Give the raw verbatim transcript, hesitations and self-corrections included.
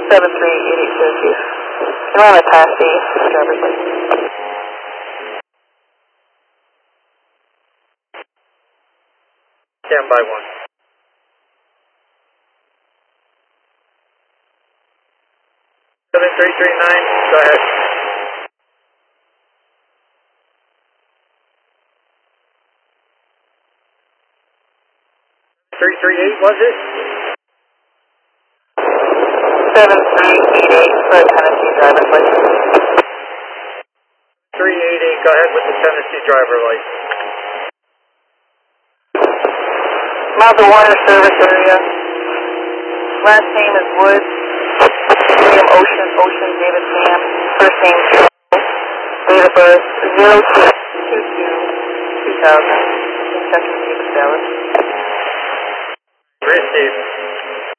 seven three eight eight zero two. You want to pass the driver's license. Stand by one. seven three three nine, go ahead. three three eight, was it? seven three eight eight for Tennessee driver's license. three eight eight, go ahead with the Tennessee driver license. Mazda Warner service area. Last name is Woods. William Ocean, Ocean David Sam. First name Charles. Date of birth zero two two two two thousand. Kentucky State Dallas. Received.